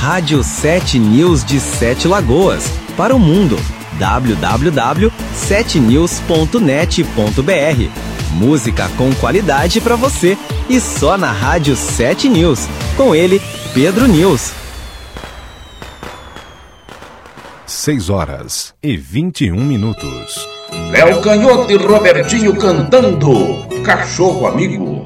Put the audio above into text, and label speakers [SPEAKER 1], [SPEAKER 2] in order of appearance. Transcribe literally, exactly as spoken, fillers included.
[SPEAKER 1] Rádio sete News de Sete Lagoas, para o mundo. w w w ponto sete news ponto net ponto b r. Música com qualidade para você e só na Rádio sete News. Com ele, Pedro News.
[SPEAKER 2] seis horas e vinte e um minutos.
[SPEAKER 3] Léo Canhoto e Robertinho cantando Cachorro Amigo.